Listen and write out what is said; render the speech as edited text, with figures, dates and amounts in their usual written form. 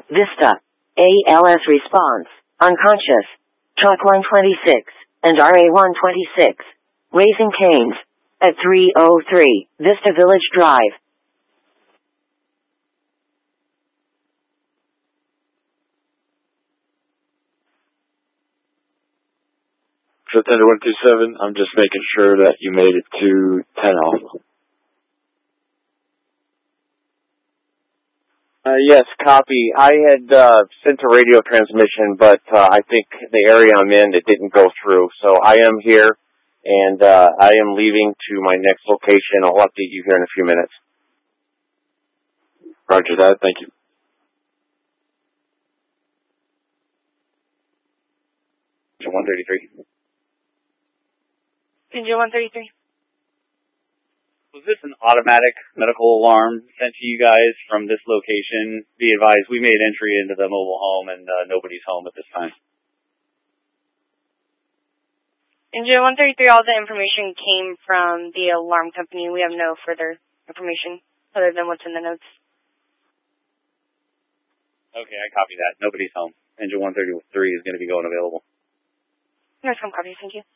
Vista. ALS response. Unconscious. Truck 126 and RA 126. Raising Cane's. At 303 Vista Village Drive. Tender 127, I'm just making sure that you made it to 10 Alpha. Yes, copy. I had sent a radio transmission, but I think the area I'm in, it didn't go through. So I am here, and I am leaving to my next location. I'll update you here in a few minutes. Roger that. Thank you. So 133. Engine 133. Was this an automatic medical alarm sent to you guys from this location? Be advised, we made entry into the mobile home and nobody's home at this time. Engine 133, all the information came from the alarm company. We have no further information other than what's in the notes. Okay, I copy that. Nobody's home. Engine 133 is going to be going available. Nurse, come copy. Thank you.